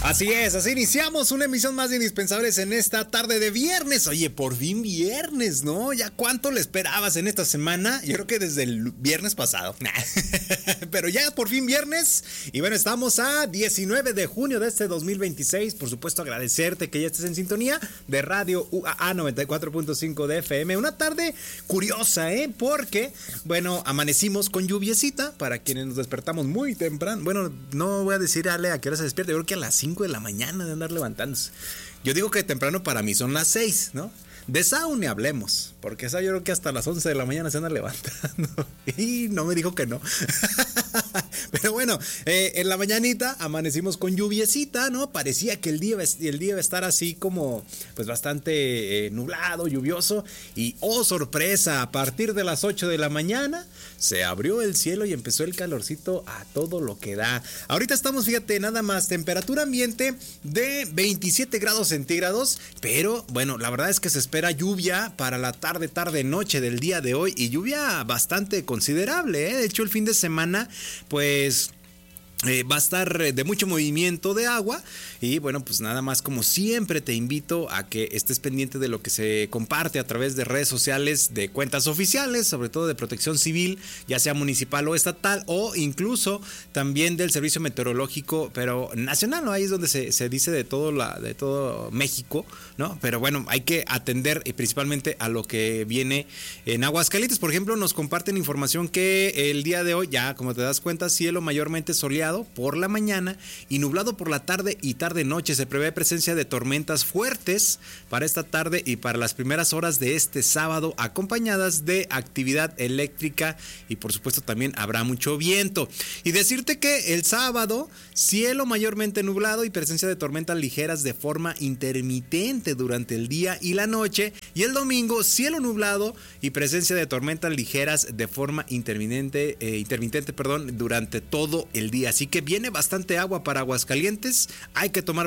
Así es, así iniciamos una emisión más de Indispensables en esta tarde de viernes. Oye, por fin viernes, ¿no? ¿Ya cuánto le esperabas en esta semana? Yo creo que desde el viernes pasado. Pero ya por fin viernes. Y bueno, estamos a 19 de junio de este 2026. Por supuesto, agradecerte que ya estés en sintonía de Radio UAA 94.5 de FM. Una tarde curiosa, porque, bueno, amanecimos con lluviecita para quienes nos despertamos muy temprano. Bueno, no voy a decir a qué hora se despierta. Yo creo que a las 5 de la mañana de andar levantándose. Yo digo que temprano para mí son las 6, ¿no? De esa ni hablemos, porque esa yo creo que hasta las 11 de la mañana se anda levantando. Y no me dijo que no. Pero bueno, en la mañanita amanecimos con lluviecita, ¿no? Parecía que el día iba a estar así como, pues bastante nublado, lluvioso. Y oh, sorpresa, a partir de las 8 de la mañana se abrió el cielo y empezó el calorcito a todo lo que da. Ahorita estamos, fíjate, nada más, temperatura ambiente de 27 grados centígrados. Pero bueno, la verdad es que se espera lluvia para la tarde-noche del día de hoy. Y lluvia bastante considerable, ¿eh? De hecho, el fin de semana, pues va a estar de mucho movimiento de agua. Y bueno, pues nada más, como siempre, te invito a que estés pendiente de lo que se comparte a través de redes sociales, de cuentas oficiales, sobre todo de Protección Civil, ya sea municipal o estatal, o incluso también del Servicio Meteorológico, pero nacional, ¿no? Ahí es donde se dice de todo México, ¿no? Pero bueno, hay que atender principalmente a lo que viene en Aguascalientes. Por ejemplo, nos comparten información que el día de hoy, ya como te das cuenta, cielo mayormente soleado por la mañana y nublado por la tarde y tarde-noche. Se prevé presencia de tormentas fuertes para esta tarde y para las primeras horas de este sábado, acompañadas de actividad eléctrica y por supuesto también habrá mucho viento. Y decirte que el sábado, cielo mayormente nublado y presencia de tormentas ligeras de forma intermitente durante el día y la noche. Y el domingo, cielo nublado y presencia de tormentas ligeras de forma intermitente durante todo el día. Así que viene bastante agua para Aguascalientes. Hay que tomar